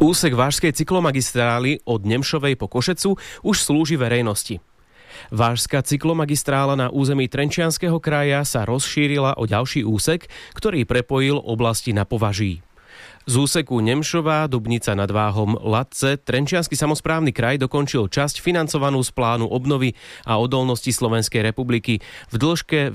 Úsek vážskej cyklomagistrály od Nemšovej po Košecu už slúži verejnosti. Vážska cyklomagistrála na území Trenčianskeho kraja sa rozšírila o ďalší úsek, ktorý prepojil oblasti na Považí. Z úseku Nemšová, Dubnica nad Váhom, Latce Trenčiansky samosprávny kraj dokončil časť financovanú z plánu obnovy a odolnosti Slovenskej republiky v dĺžke